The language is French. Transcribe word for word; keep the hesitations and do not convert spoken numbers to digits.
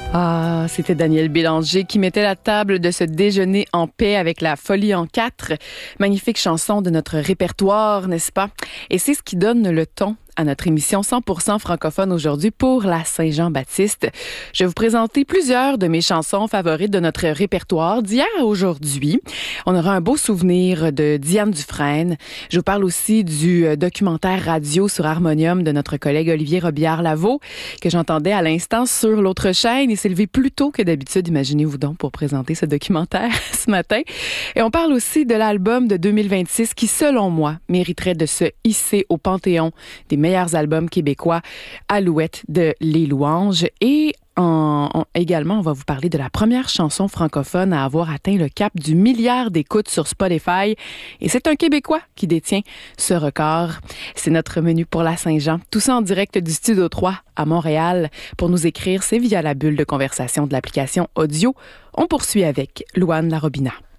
Ah, c'était Daniel Bélanger qui mettait la table de ce déjeuner en paix avec la Folie en quatre. Magnifique chanson de notre répertoire, n'est-ce pas? Et c'est ce qui donne le ton à notre émission cent pour cent francophone aujourd'hui pour la Saint-Jean-Baptiste. Je vais vous présenter plusieurs de mes chansons favorites de notre répertoire d'hier à aujourd'hui. On aura un beau souvenir de Diane Dufresne. Je vous parle aussi du documentaire radio sur Harmonium de notre collègue Olivier Robillard-Lavaux que j'entendais à l'instant sur l'autre chaîne. Il s'est levé plus tôt que d'habitude, imaginez-vous donc, pour présenter ce documentaire ce matin. Et on parle aussi de l'album de deux mille vingt-six qui, selon moi, mériterait de se hisser au panthéon des meilleurs albums québécois, Alouette de Les Louanges. Et en, en, également, on va vous parler de la première chanson francophone à avoir atteint le cap du milliard d'écoutes sur Spotify. Et c'est un Québécois qui détient ce record. C'est notre menu pour la Saint-Jean. Tout ça en direct du Studio trois à Montréal. Pour nous écrire, c'est via la bulle de conversation de l'application audio. On poursuit avec Louane Larobina.